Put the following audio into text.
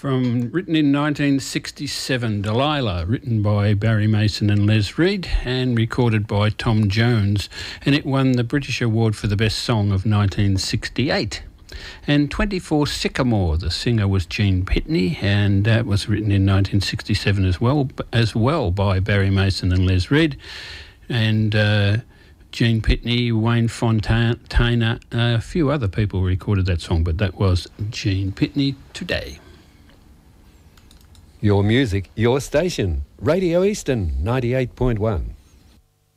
Written in 1967, Delilah, written by Barry Mason and Les Reed and recorded by Tom Jones, and it won the British Award for the Best Song of 1968. And 24 Sycamore, the singer was Gene Pitney, and that was written in 1967 as well by Barry Mason and Les Reed. And Gene Pitney, Wayne Fontana, a few other people recorded that song, but that was Gene Pitney today. Your music, your station. Radio Eastern 98.1.